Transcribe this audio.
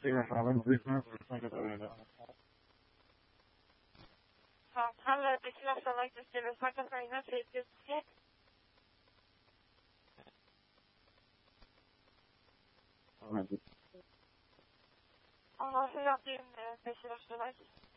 Hallo, ich glaube, da leicht ist der Vater von Ihnen fehlt jetzt. Und was ist auf dem Fächer vielleicht?